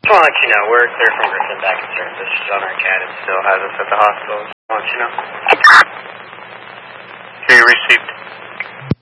Just want to let you know, we're clear from Griffin back in service. She's on our CAD and still has us at the hospital. Just want you know. Okay, you received